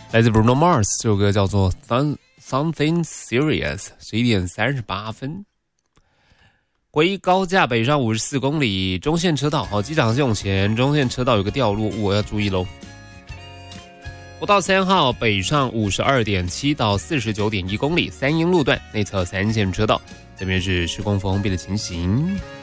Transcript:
来自 Bruno Mars， 这首歌叫做 Something Serious， 11点38分。回高架北上54公里，中线车道，好，机场系统前中线车道有个掉落物，我要注意喽。国道3号北上52.7到49.1公里，三英路段内侧3线车道，这边是施工封闭的情形。